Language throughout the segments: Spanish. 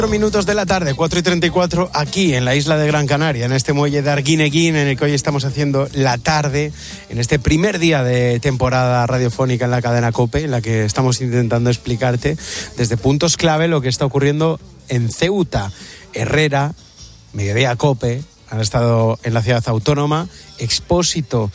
Minutos de la tarde, 4:34, aquí en la isla de Gran Canaria, en este muelle de Arguineguín, en el que hoy estamos haciendo la tarde, en este primer día de temporada radiofónica en la cadena COPE, en la que estamos intentando explicarte desde puntos clave lo que está ocurriendo en Ceuta. Herrera, Mediodía COPE, han estado en la ciudad autónoma. Expósito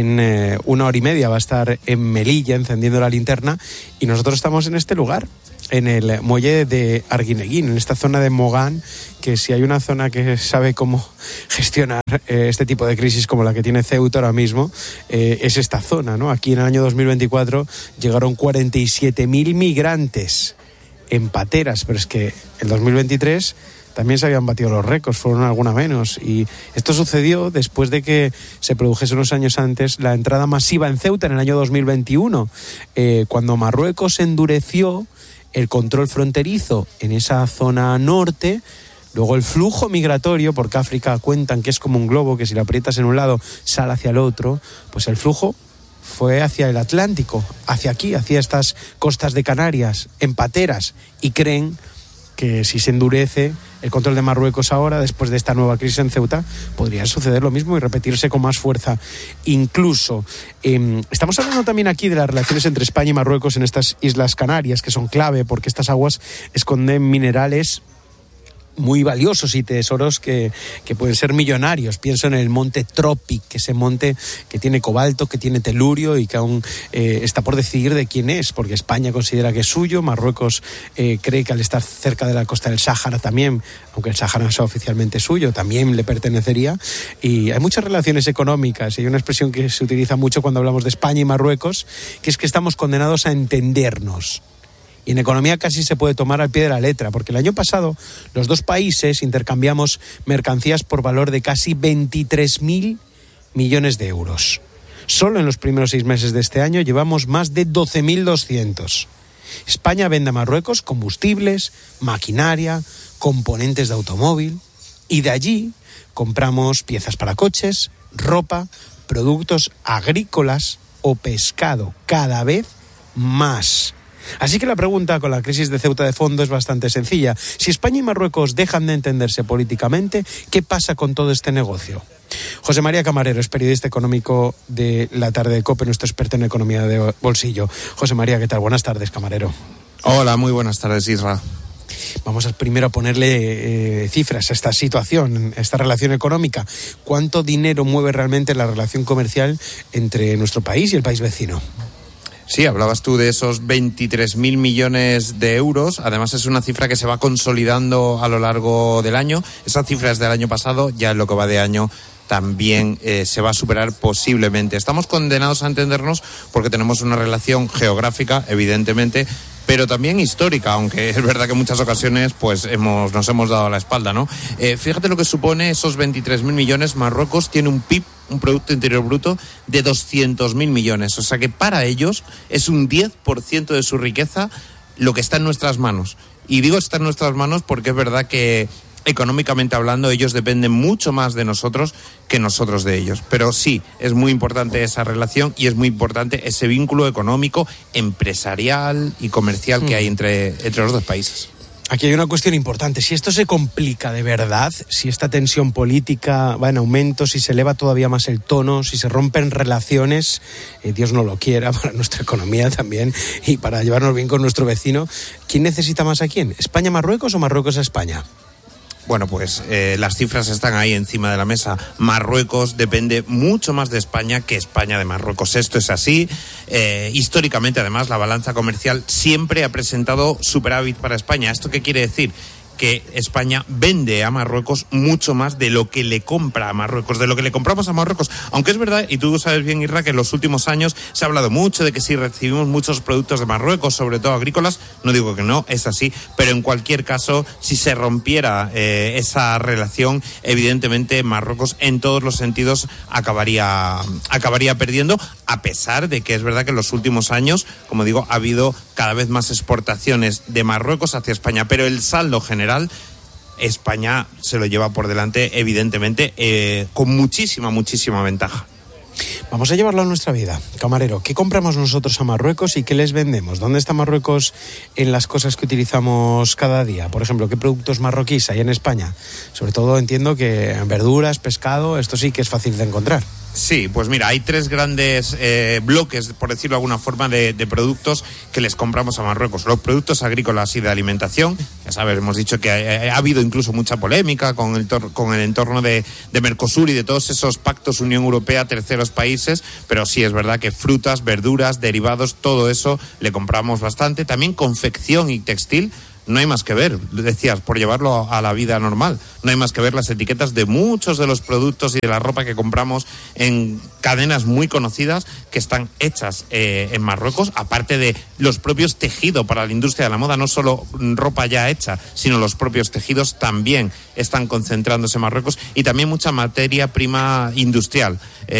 en 1 hora y media va a estar en Melilla encendiendo la linterna, y nosotros estamos en este lugar, en el muelle de Arguineguín, en esta zona de Mogán, que si hay una zona que sabe cómo gestionar este tipo de crisis como la que tiene Ceuta ahora mismo, es esta zona, ¿no? Aquí en el año 2024 llegaron 47.000 migrantes en pateras, pero es que el 2023 también se habían batido los récords, fueron alguna menos, y esto sucedió después de que se produjese unos años antes la entrada masiva en Ceuta en el año 2021, cuando Marruecos endureció el control fronterizo en esa zona norte. Luego el flujo migratorio, porque África cuentan que es como un globo, que si lo aprietas en un lado sale hacia el otro, pues el flujo fue hacia el Atlántico, hacia aquí, hacia estas costas de Canarias, en pateras, y creen que si se endurece el control de Marruecos ahora, después de esta nueva crisis en Ceuta, podría suceder lo mismo y repetirse con más fuerza. Incluso, estamos hablando también aquí de las relaciones entre España y Marruecos en estas Islas Canarias, que son clave porque estas aguas esconden minerales muy valiosos y tesoros que pueden ser millonarios. Pienso en el monte Tropic, ese monte que tiene cobalto, que tiene telurio y que aún está por decidir de quién es, porque España considera que es suyo, Marruecos cree que al estar cerca de la costa del Sáhara también, aunque el Sáhara no sea oficialmente suyo, también le pertenecería. Y hay muchas relaciones económicas, y hay una expresión que se utiliza mucho cuando hablamos de España y Marruecos, que es que estamos condenados a entendernos. Y en economía casi se puede tomar al pie de la letra, porque el año pasado los dos países intercambiamos mercancías por valor de casi 23.000 millones de euros. Solo en los primeros 6 meses de este año llevamos más de 12.200. España vende a Marruecos combustibles, maquinaria, componentes de automóvil, y de allí compramos piezas para coches, ropa, productos agrícolas o pescado, cada vez más. Así que la pregunta con la crisis de Ceuta de fondo es bastante sencilla. Si España y Marruecos dejan de entenderse políticamente, ¿qué pasa con todo este negocio? José María Camarero es periodista económico de La Tarde de COPE, nuestro experto en economía de bolsillo. José María, ¿qué tal? Buenas tardes, Camarero. Hola, muy buenas tardes, Isra. Vamos primero a ponerle cifras a esta situación, a esta relación económica. ¿Cuánto dinero mueve realmente la relación comercial entre nuestro país y el país vecino? Sí, hablabas tú de esos 23.000 millones de euros. Además, es una cifra que se va consolidando a lo largo del año. Esa cifra es del año pasado, ya en lo que va de año también se va a superar posiblemente. Estamos condenados a entendernos porque tenemos una relación geográfica, evidentemente, pero también histórica, aunque es verdad que en muchas ocasiones pues nos hemos dado la espalda, ¿no? Fíjate lo que supone esos 23.000 millones. Marruecos tiene un PIB, un Producto Interior Bruto, de 200.000 millones. O sea que para ellos es un 10% de su riqueza lo que está en nuestras manos. Y digo está en nuestras manos porque es verdad que económicamente hablando ellos dependen mucho más de nosotros que nosotros de ellos. Pero sí, es muy importante esa relación y es muy importante ese vínculo económico, empresarial y comercial que hay entre los dos países. Aquí hay una cuestión importante. Si esto se complica de verdad, si esta tensión política va en aumento, si se eleva todavía más el tono, si se rompen relaciones, Dios no lo quiera, para nuestra economía también y para llevarnos bien con nuestro vecino, ¿quién necesita más a quién? ¿España a Marruecos o Marruecos a España? Bueno, pues las cifras están ahí encima de la mesa. Marruecos depende mucho más de España que España de Marruecos. Esto es así. Históricamente, además, la balanza comercial siempre ha presentado superávit para España. ¿Esto qué quiere decir? Que España vende a Marruecos mucho más de lo que le compra a Marruecos, de lo que le compramos a Marruecos. Aunque es verdad, y tú sabes bien, Irra, que en los últimos años se ha hablado mucho de que sí recibimos muchos productos de Marruecos, sobre todo agrícolas. No digo que no, es así, pero en cualquier caso, si se rompiera esa relación, evidentemente Marruecos en todos los sentidos acabaría perdiendo, a pesar de que es verdad que en los últimos años, como digo, ha habido cada vez más exportaciones de Marruecos hacia España, pero el saldo general, España se lo lleva por delante, evidentemente, con muchísima ventaja. Vamos a llevarlo a nuestra vida. Camarero, ¿qué compramos nosotros a Marruecos y qué les vendemos? ¿Dónde está Marruecos en las cosas que utilizamos cada día? Por ejemplo, ¿qué productos marroquíes hay en España? Sobre todo entiendo que verduras, pescado, esto sí que es fácil de encontrar. Sí, pues mira, hay tres grandes bloques, por decirlo de alguna forma, de productos que les compramos a Marruecos. Los productos agrícolas y de alimentación. Ya sabes, hemos dicho que ha habido incluso mucha polémica con el entorno de Mercosur y de todos esos pactos Unión Europea, terceros países, pero sí es verdad que frutas, verduras, derivados, todo eso le compramos bastante. También confección y textil. No hay más que ver, decías, por llevarlo a la vida normal, no hay más que ver las etiquetas de muchos de los productos y de la ropa que compramos en cadenas muy conocidas que están hechas en Marruecos, aparte de los propios tejidos para la industria de la moda, no solo ropa ya hecha, sino los propios tejidos también están concentrándose en Marruecos, y también mucha materia prima industrial,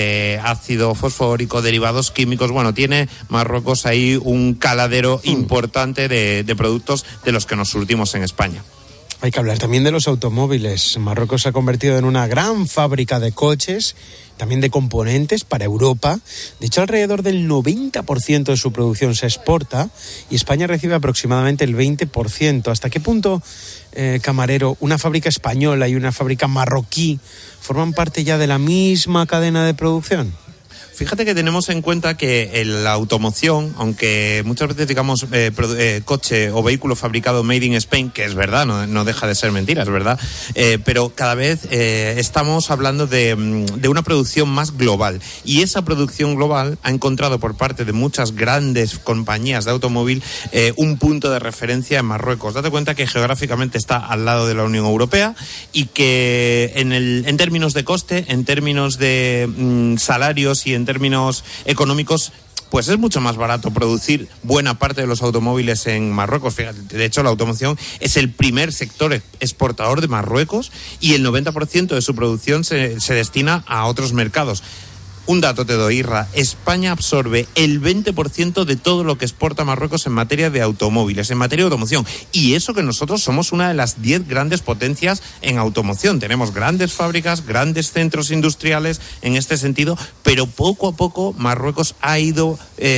ácido fosfórico, derivados químicos. Bueno, tiene Marruecos ahí un caladero importante de productos de los que nos surtimos en España. Hay que hablar también de los automóviles. Marruecos se ha convertido en una gran fábrica de coches, también de componentes para Europa. De hecho, alrededor del 90% de su producción se exporta y España recibe aproximadamente el 20%. ¿Hasta qué punto, Camarero, una fábrica española y una fábrica marroquí forman parte ya de la misma cadena de producción? Fíjate que tenemos en cuenta que la automoción, aunque muchas veces digamos coche o vehículo fabricado made in Spain, que es verdad, no deja de ser mentira, es verdad, pero cada vez estamos hablando de una producción más global, y esa producción global ha encontrado por parte de muchas grandes compañías de automóvil un punto de referencia en Marruecos. Date cuenta que geográficamente está al lado de la Unión Europea y que en términos de coste, en términos de salarios y en términos económicos, pues es mucho más barato producir buena parte de los automóviles en Marruecos. Fíjate, de hecho, la automoción es el primer sector exportador de Marruecos y el 90% de su producción se destina a otros mercados. Un dato te doy, Irra. España absorbe el 20% de todo lo que exporta Marruecos en materia de automóviles, en materia de automoción. Y eso que nosotros somos una de las 10 grandes potencias en automoción. Tenemos grandes fábricas, grandes centros industriales en este sentido, pero poco a poco Marruecos ha ido,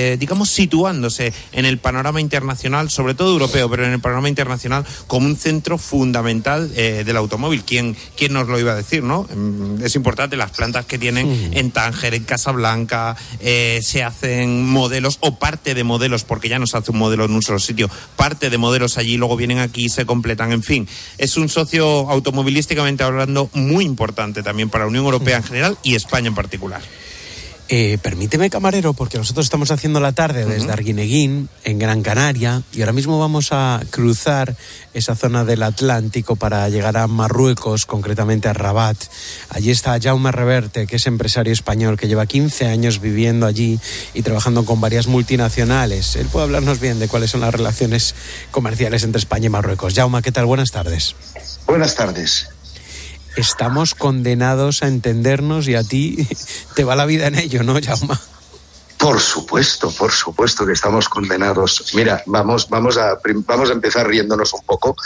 situándose en el panorama internacional, sobre todo europeo, pero en el panorama internacional como un centro fundamental del automóvil. ¿Quién nos lo iba a decir, no? Es importante las plantas que tienen en Tánger, en Casablanca, se hacen modelos o parte de modelos, porque ya no se hace un modelo en un solo sitio, parte de modelos allí, luego vienen aquí y se completan. En fin, es un socio automovilísticamente hablando muy importante también para la Unión Europea en general y España en particular. Permíteme, Camarero, porque nosotros estamos haciendo la tarde desde Arguineguín, en Gran Canaria, y ahora mismo vamos a cruzar esa zona del Atlántico para llegar a Marruecos, concretamente a Rabat. Allí está Jaume Reverte, que es empresario español, que lleva 15 años viviendo allí y trabajando con varias multinacionales. Él puede hablarnos bien de cuáles son las relaciones comerciales entre España y Marruecos. Jaume, ¿qué tal? Buenas tardes. Buenas tardes. Estamos condenados a entendernos y a ti te va la vida en ello, ¿no, Jaume? Por supuesto que estamos condenados. Mira, vamos a empezar riéndonos un poco.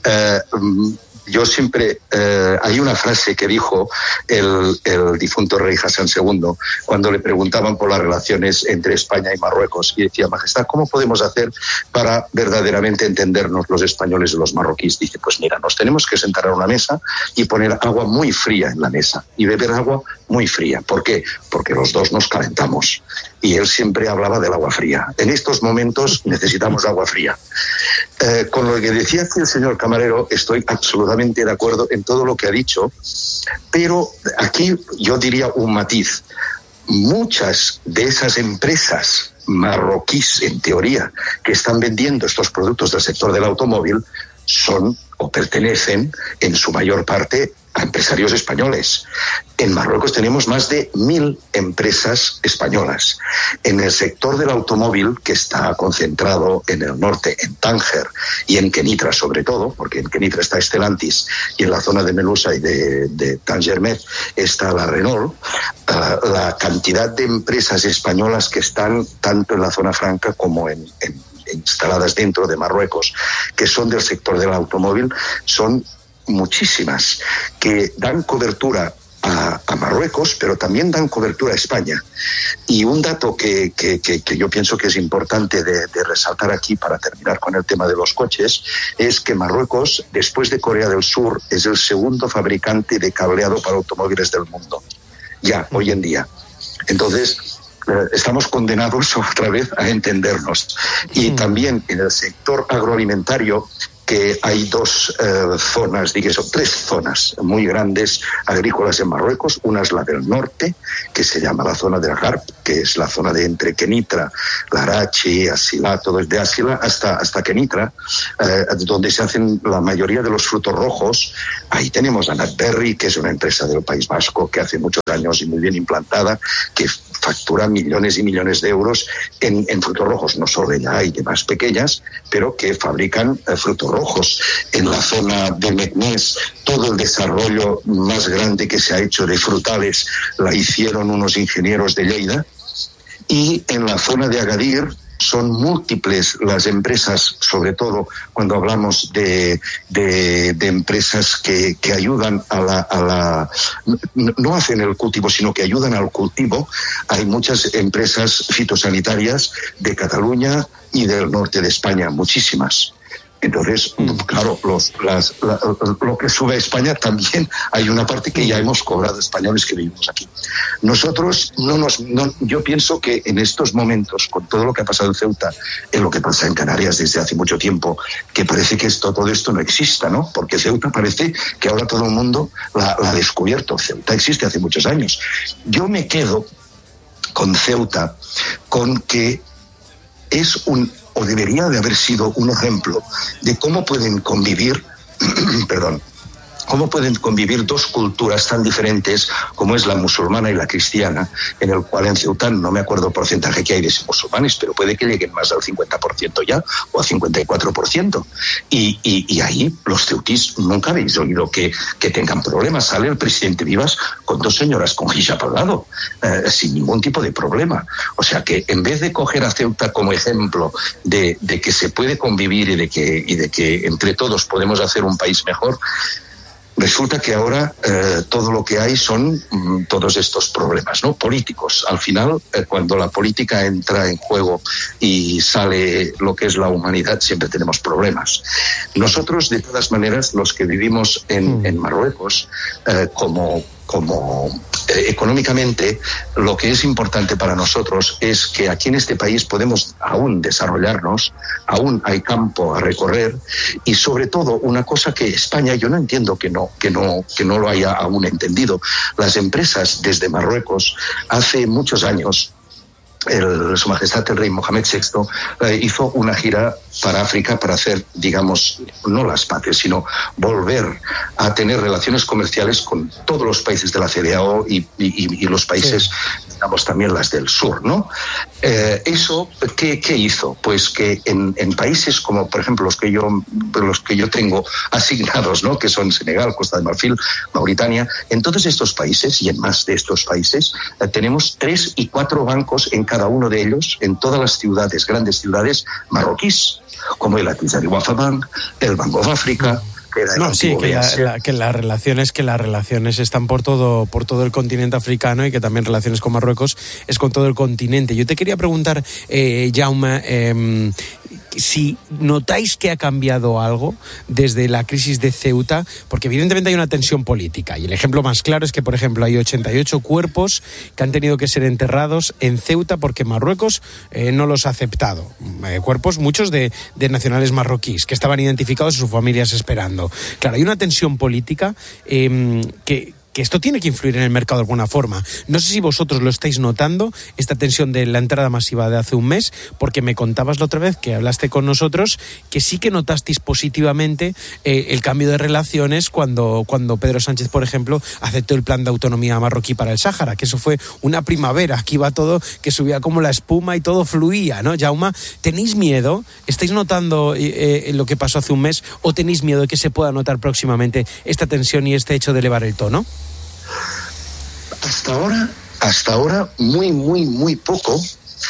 Yo siempre, hay una frase que dijo el difunto rey Hassan II cuando le preguntaban por las relaciones entre España y Marruecos, y decía: Majestad, ¿cómo podemos hacer para verdaderamente entendernos los españoles y los marroquíes? Dice: pues mira, nos tenemos que sentar a una mesa y poner agua muy fría en la mesa y beber agua muy fría. ¿Por qué? Porque los dos nos calentamos. Y él siempre hablaba del agua fría. En estos momentos necesitamos agua fría. Con lo que decía aquí el señor Camarero, estoy absolutamente de acuerdo en todo lo que ha dicho, pero aquí yo diría un matiz. Muchas de esas empresas marroquíes, en teoría, que están vendiendo estos productos del sector del automóvil, son o pertenecen en su mayor parte a empresarios españoles. En Marruecos tenemos más de 1.000 empresas españolas. En el sector del automóvil, que está concentrado en el norte, en Tánger y en Kenitra sobre todo, porque en Kenitra está Stellantis y en la zona de Melusa y de Tangermet está la Renault, la cantidad de empresas españolas que están tanto en la zona franca como instaladas dentro de Marruecos, que son del sector del automóvil, son muchísimas, que dan cobertura a Marruecos, pero también dan cobertura a España. Y un dato que yo pienso que es importante de resaltar aquí para terminar con el tema de los coches es que Marruecos, después de Corea del Sur, es el segundo fabricante de cableado para automóviles del mundo. Ya, hoy en día. Entonces, estamos condenados otra vez a entendernos. Y también en el sector agroalimentario, que hay tres zonas muy grandes agrícolas en Marruecos. Una es la del norte, que se llama la zona del Garb, que es la zona de entre Kenitra, Larachi, Asila, todo desde Asila hasta Kenitra, donde se hacen la mayoría de los frutos rojos. Ahí tenemos a Natberry, que es una empresa del País Vasco que hace muchos años y muy bien implantada, que factura millones y millones de euros en frutos rojos, no solo ella, hay demás pequeñas, pero que fabrican frutos rojos. En la zona de Meknès, todo el desarrollo más grande que se ha hecho de frutales la hicieron unos ingenieros de Lleida. Y en la zona de Agadir son múltiples las empresas, sobre todo cuando hablamos de empresas que ayudan no hacen el cultivo, sino que ayudan al cultivo. Hay muchas empresas fitosanitarias de Cataluña y del norte de España, muchísimas. Entonces, claro, lo que sube a España también hay una parte que ya hemos cobrado españoles que vivimos aquí. Nosotros yo pienso que en estos momentos, con todo lo que ha pasado en Ceuta, en lo que pasa en Canarias desde hace mucho tiempo, que parece que todo esto no exista, ¿no? Porque Ceuta parece que ahora todo el mundo la ha descubierto. Ceuta existe hace muchos años. Yo me quedo con Ceuta, con que es o debería de haber sido un ejemplo de cómo pueden convivir, cómo pueden convivir dos culturas tan diferentes como es la musulmana y la cristiana, en el cual en Ceuta no me acuerdo el porcentaje que hay de musulmanes, pero puede que lleguen más al 50% ya, o al 54%. Y ahí los ceutís nunca habéis oído que tengan problemas. Sale el presidente Vivas con dos señoras con hijab al lado, sin ningún tipo de problema. O sea que en vez de coger a Ceuta como ejemplo de que se puede convivir y de que entre todos podemos hacer un país mejor, resulta que ahora todo lo que hay son todos estos problemas, ¿no? Políticos. Al final, cuando la política entra en juego y sale lo que es la humanidad, siempre tenemos problemas. Nosotros, de todas maneras, los que vivimos en Marruecos, económicamente, lo que es importante para nosotros es que aquí en este país podemos aún desarrollarnos, aún hay campo a recorrer, y sobre todo una cosa que España, yo no entiendo que no lo haya aún entendido. Las empresas desde Marruecos hace muchos años, Su Majestad el Rey Mohamed VI hizo una gira para África para hacer, digamos, no las paces, sino volver a tener relaciones comerciales con todos los países de la CEDEAO y los países, digamos, también las del sur, ¿no? Eso, ¿qué hizo? Pues que en países como, por ejemplo, los que yo tengo asignados, ¿no? Que son Senegal, Costa de Marfil, Mauritania, en todos estos países y en más de estos países tenemos 3 y 4 bancos en cada uno de ellos, en todas las ciudades, grandes ciudades marroquíes, como el Atizari Wafa Bank, el Bank of Africa. Que las relaciones están por todo el continente africano, y que también relaciones con Marruecos es con todo el continente. Yo te quería preguntar, Jaume, si notáis que ha cambiado algo desde la crisis de Ceuta, porque evidentemente hay una tensión política, y el ejemplo más claro es que, por ejemplo, hay 88 cuerpos que han tenido que ser enterrados en Ceuta porque Marruecos no los ha aceptado. Cuerpos, muchos de nacionales marroquíes, que estaban identificados y sus familias esperando. Claro, hay una tensión política que esto tiene que influir en el mercado de alguna forma. No sé si vosotros lo estáis notando, esta tensión de la entrada masiva de hace un mes, porque me contabas la otra vez que hablaste con nosotros que sí que notasteis positivamente el cambio de relaciones cuando Pedro Sánchez, por ejemplo, aceptó el plan de autonomía marroquí para el Sáhara, que eso fue una primavera, aquí iba todo, que subía como la espuma y todo fluía, ¿no? Jaume, ¿tenéis miedo? ¿Estáis notando lo que pasó hace un mes, o tenéis miedo de que se pueda notar próximamente esta tensión y este hecho de elevar el tono? Hasta ahora muy poco,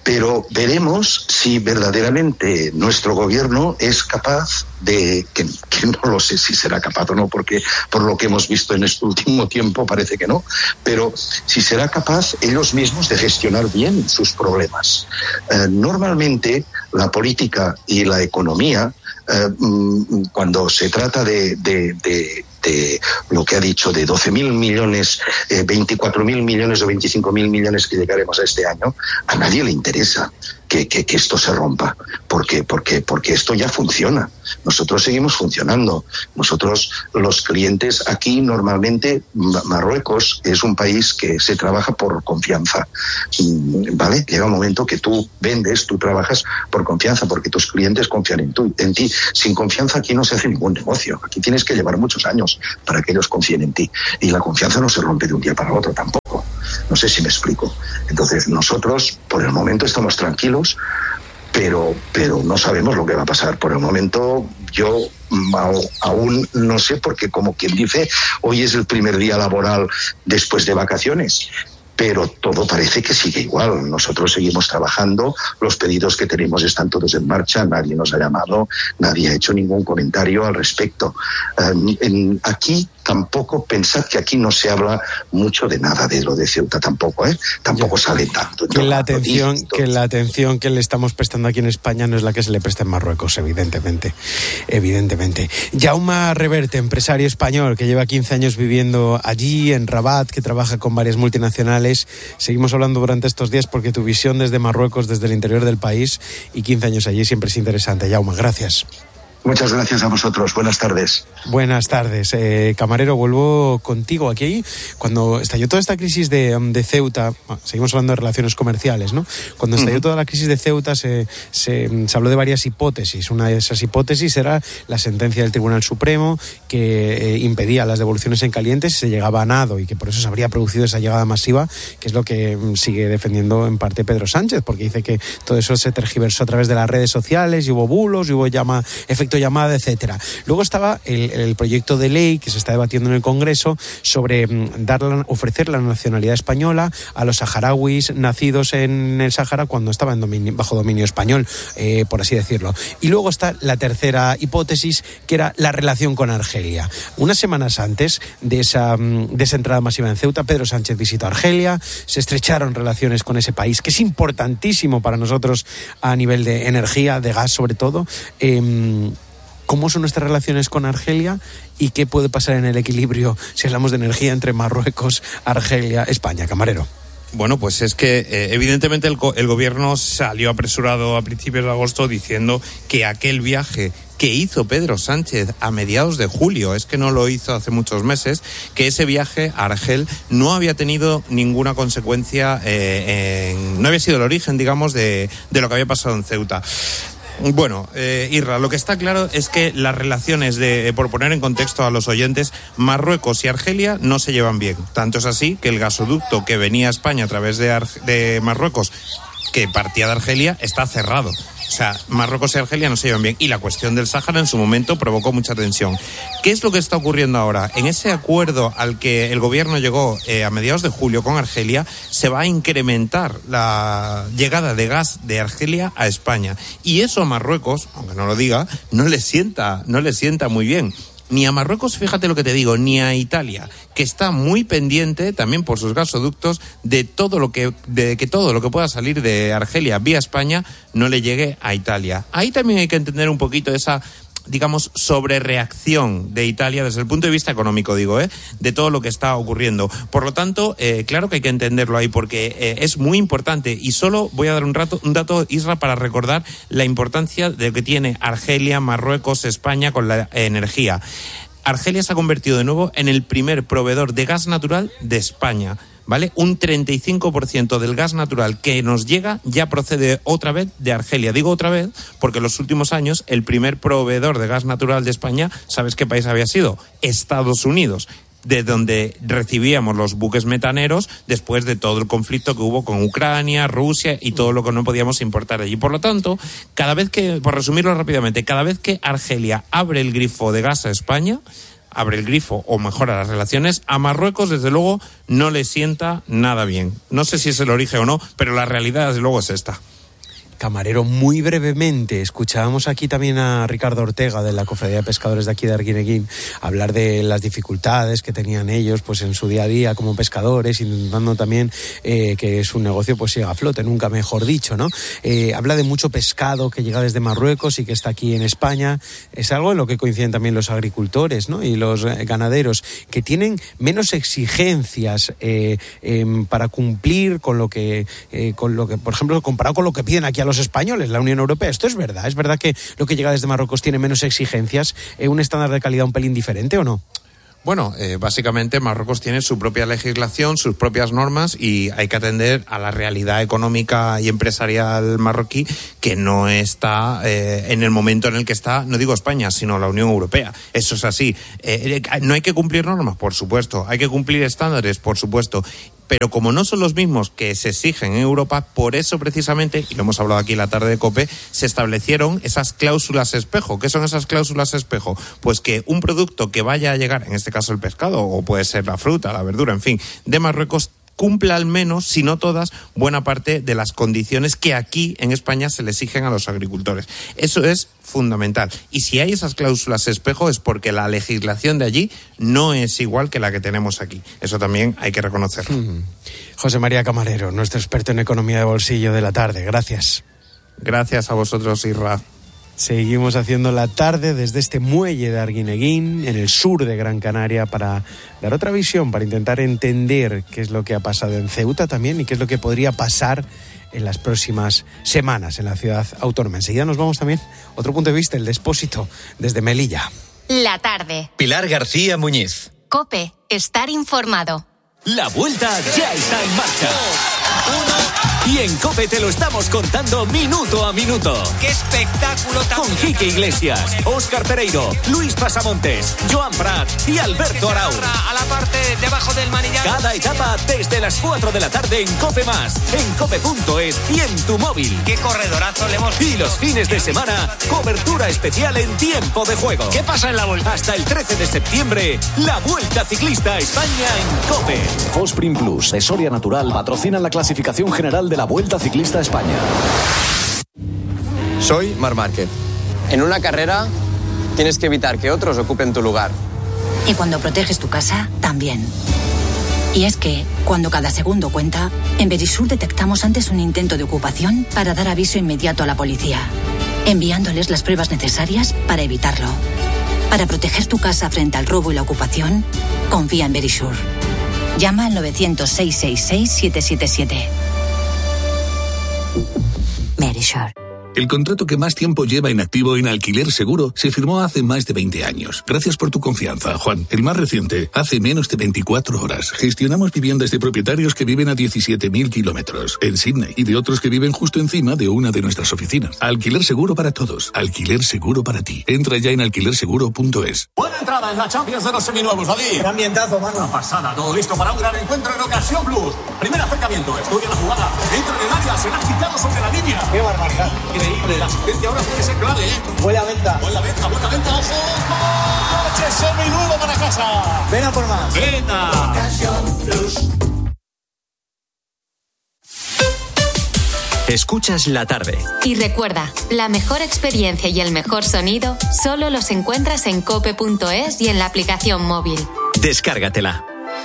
Pero veremos si verdaderamente nuestro gobierno es capaz de, que no lo sé si será capaz o no, porque por lo que hemos visto en este último tiempo parece que no, pero si será capaz ellos mismos de gestionar bien sus problemas. Normalmente la política y la economía, cuando se trata de lo que ha dicho, de 12.000 millones, 24.000 millones o 25.000 millones que llegaremos a este año, a nadie le interesa que esto se rompa, porque esto ya funciona. Nosotros seguimos funcionando. Nosotros, los clientes aquí, normalmente, Marruecos es un país que se trabaja por confianza, ¿vale? Llega un momento que tú vendes, tú trabajas por confianza, porque tus clientes confían en ti. Sin confianza aquí no se hace ningún negocio. Aquí tienes que llevar muchos años para que ellos confíen en ti. Y la confianza no se rompe de un día para otro tampoco. No sé si me explico. Entonces, nosotros, por el momento, estamos tranquilos, pero no sabemos lo que va a pasar. Por el momento, yo aún no sé, porque como quien dice, hoy es el primer día laboral después de vacaciones. Pero todo parece que sigue igual. Nosotros seguimos trabajando, los pedidos que tenemos están todos en marcha, nadie nos ha llamado, nadie ha hecho ningún comentario al respecto. Aquí tampoco, pensad que aquí no se habla mucho de nada de lo de Ceuta tampoco, tampoco sale tanto. Que la atención que le estamos prestando aquí en España no es la que se le presta en Marruecos, evidentemente. Jaume Reverte, empresario español que lleva 15 años viviendo allí, en Rabat, que trabaja con varias multinacionales. Seguimos hablando durante estos días porque tu visión desde Marruecos, desde el interior del país, y 15 años allí siempre es interesante. Jaume, gracias. Muchas gracias a vosotros. Buenas tardes. Buenas tardes. Camarero, vuelvo contigo. Aquí, cuando estalló toda esta crisis de Ceuta, seguimos hablando de relaciones comerciales, ¿no? Cuando estalló toda la crisis de Ceuta se habló de varias hipótesis. Una de esas hipótesis era la sentencia del Tribunal Supremo que impedía las devoluciones en caliente si se llegaba a nado, y que por eso se habría producido esa llegada masiva, que es lo que sigue defendiendo en parte Pedro Sánchez, porque dice que todo eso se tergiversó a través de las redes sociales y hubo bulos y hubo efecto llamada, etcétera. Luego estaba el proyecto de ley que se está debatiendo en el Congreso sobre ofrecer la nacionalidad española a los saharauis nacidos en el Sáhara cuando estaban bajo dominio español, por así decirlo. Y luego está la tercera hipótesis, que era la relación con Argelia. Unas semanas antes de esa entrada masiva en Ceuta, Pedro Sánchez visitó Argelia, se estrecharon relaciones con ese país, que es importantísimo para nosotros a nivel de energía, de gas sobre todo. ¿Cómo son nuestras relaciones con Argelia y qué puede pasar en el equilibrio si hablamos de energía entre Marruecos, Argelia, España? Camarero. Bueno, pues es que evidentemente el gobierno salió apresurado a principios de agosto diciendo que aquel viaje que hizo Pedro Sánchez a mediados de julio, es que no lo hizo hace muchos meses, que ese viaje a Argel no había tenido ninguna consecuencia, no había sido el origen, digamos, de lo que había pasado en Ceuta. Bueno, Irra, lo que está claro es que las relaciones por poner en contexto a los oyentes, Marruecos y Argelia no se llevan bien. Tanto es así que el gasoducto que venía a España a través de Marruecos, que partía de Argelia, está cerrado. O sea, Marruecos y Argelia no se llevan bien. Y la cuestión del Sáhara en su momento provocó mucha tensión. ¿Qué es lo que está ocurriendo ahora? En ese acuerdo al que el gobierno llegó a mediados de julio con Argelia, se va a incrementar la llegada de gas de Argelia a España. Y eso a Marruecos, aunque no lo diga, no le sienta muy bien. Ni a Marruecos, fíjate lo que te digo, ni a Italia, que está muy pendiente, también por sus gasoductos, de que todo lo que pueda salir de Argelia vía España no le llegue a Italia. Ahí también hay que entender un poquito esa, digamos, sobrereacción de Italia desde el punto de vista económico, de todo lo que está ocurriendo. Por lo tanto, claro que hay que entenderlo ahí, porque es muy importante. Y solo voy a dar un dato, Isra, para recordar la importancia de que tiene Argelia, Marruecos, España con la energía. Argelia se ha convertido de nuevo en el primer proveedor de gas natural de España, ¿vale? Un 35% del gas natural que nos llega ya procede otra vez de Argelia. Digo otra vez porque en los últimos años el primer proveedor de gas natural de España, ¿sabes qué país había sido? Estados Unidos, de donde recibíamos los buques metaneros después de todo el conflicto que hubo con Ucrania, Rusia y todo lo que no podíamos importar allí. Por lo tanto, por resumirlo rápidamente, cada vez que Argelia abre el grifo de gas a España, abre el grifo o mejora las relaciones, a Marruecos desde luego no le sienta nada bien. No sé si es el origen o no, pero la realidad desde luego es esta. Camarero, muy brevemente, escuchábamos aquí también a Ricardo Ortega de la Cofradía de Pescadores de aquí de Arguineguín hablar de las dificultades que tenían ellos pues en su día a día como pescadores, intentando también que su negocio pues siga a flote, nunca mejor dicho, ¿no? Habla de mucho pescado que llega desde Marruecos y que está aquí en España. Es algo en lo que coinciden también los agricultores, ¿no? Y los ganaderos, que tienen menos exigencias para cumplir con lo que, por ejemplo, comparado con lo que piden aquí a los españoles, la Unión Europea. Esto es verdad que lo que llega desde Marruecos tiene menos exigencias, un estándar de calidad un pelín diferente, ¿o no? Bueno, básicamente Marruecos tiene su propia legislación, sus propias normas, y hay que atender a la realidad económica y empresarial marroquí, que no está en el momento en el que está, no digo España, sino la Unión Europea. Eso es así. ¿No hay que cumplir normas? Por supuesto. ¿Hay que cumplir estándares? Por supuesto. Pero como no son los mismos que se exigen en Europa, por eso precisamente, y lo hemos hablado aquí en la tarde de COPE, se establecieron esas cláusulas espejo. ¿Qué son esas cláusulas espejo? Pues que un producto que vaya a llegar, en este caso el pescado, o puede ser la fruta, la verdura, en fin, de Marruecos, cumpla al menos, si no todas, buena parte de las condiciones que aquí en España se le exigen a los agricultores. Eso es fundamental. Y si hay esas cláusulas espejo es porque la legislación de allí no es igual que la que tenemos aquí. Eso también hay que reconocerlo. José María Camarero, nuestro experto en economía de bolsillo de la tarde. Gracias. Gracias a vosotros, Isra. Seguimos haciendo la tarde desde este muelle de Arguineguín, en el sur de Gran Canaria, para dar otra visión, para intentar entender qué es lo que ha pasado en Ceuta también y qué es lo que podría pasar en las próximas semanas en la ciudad autónoma. Enseguida nos vamos también a otro punto de vista, el de Expósito, desde Melilla. La tarde. Pilar García Muñiz. COPE, estar informado. La vuelta ya está en marcha. Y en COPE te lo estamos contando minuto a minuto. ¡Qué espectáculo! Con Quique Iglesias, Óscar Pereiro, Luis Pasamontes, Joan Prat y Alberto Arau. A la parte debajo del manillar. Cada etapa desde las 4 de la tarde en COPE+, en cope.es y en tu móvil. ¡Qué corredorazo le hemos visto! Y los fines de semana, cobertura especial en tiempo de juego. ¿Qué pasa en la vuelta? Hasta el 13 de septiembre, la Vuelta Ciclista a España en COPE. Fosprin Plus de Soria Natural patrocinan la clasificación general de la Vuelta Ciclista a España. Soy Marc Márquez. En una carrera tienes que evitar que otros ocupen tu lugar. Y cuando proteges tu casa, también. Y es que, cuando cada segundo cuenta, en Verisur detectamos antes un intento de ocupación para dar aviso inmediato a la policía, enviándoles las pruebas necesarias para evitarlo. Para proteger tu casa frente al robo y la ocupación, confía en Verisur. Llama al 900-666-777. Verisur. El contrato que más tiempo lleva inactivo en Alquiler Seguro se firmó hace más de 20 años. Gracias por tu confianza, Juan. El más reciente, hace menos de 24 horas. Gestionamos viviendas de propietarios que viven a 17.000 kilómetros en Sydney y de otros que viven justo encima de una de nuestras oficinas. Alquiler Seguro para todos. Alquiler Seguro para ti. Entra ya en alquilerseguro.es. Buena entrada en la Champions de los seminuevos, David. Qué ambientazo, mano. Una pasada, todo listo para un gran encuentro en Ocasión Plus. Primer acercamiento, estudia la jugada. Entra en el área, se la ha quitado sobre la línea. Qué barbaridad. Increíble, la asistencia ahora puede ser clave, ¿eh? Buena venta. Buena venta, ojo. ¡Coche seminuevo para casa! Ven a por más. ¡Venga! Ocasión Plus. Escuchas la tarde. Y recuerda, la mejor experiencia y el mejor sonido solo los encuentras en cope.es y en la aplicación móvil. Descárgatela.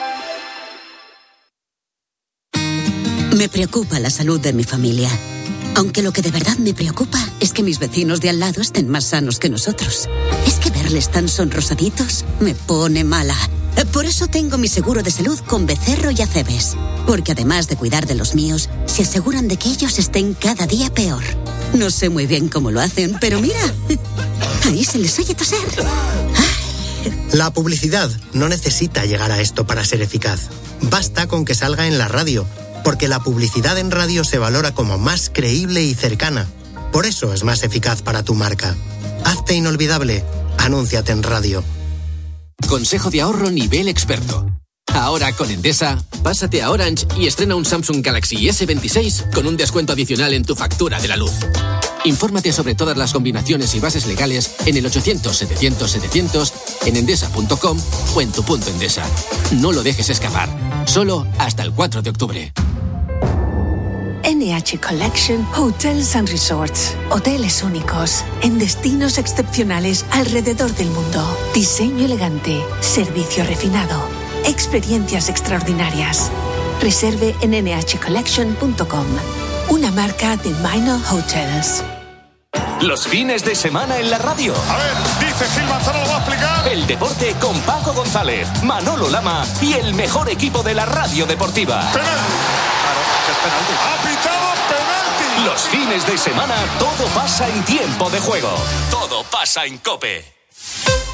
Me preocupa la salud de mi familia. Aunque lo que de verdad me preocupa es que mis vecinos de al lado estén más sanos que nosotros. Es que verles tan sonrosaditos me pone mala. Por eso tengo mi seguro de salud con Becerro y Acebes. Porque además de cuidar de los míos, se aseguran de que ellos estén cada día peor. No sé muy bien cómo lo hacen, pero mira, ahí se les oye toser. La publicidad no necesita llegar a esto para ser eficaz. Basta con que salga en la radio, porque la publicidad en radio se valora como más creíble y cercana. Por eso es más eficaz para tu marca. Hazte inolvidable. Anúnciate en radio. Consejo de ahorro nivel experto. Ahora con Endesa, pásate a Orange y estrena un Samsung Galaxy S26 con un descuento adicional en tu factura de la luz. Infórmate sobre todas las combinaciones y bases legales en el 800-700-700, en endesa.com o en tu punto Endesa. No lo dejes escapar. Solo hasta el 4 de octubre. NH Collection Hotels and Resorts. Hoteles únicos, en destinos excepcionales alrededor del mundo. Diseño elegante, servicio refinado, experiencias extraordinarias. Reserve en nhcollection.com. Una marca de Minor Hotels. Los fines de semana en la radio. A ver, dice Gil Manzano, lo va a explicar. El deporte con Paco González, Manolo Lama y el mejor equipo de la radio deportiva. Penalti. Claro, es penalti. Ha pitado penalti. Los fines de semana todo pasa en tiempo de juego. Todo pasa en COPE.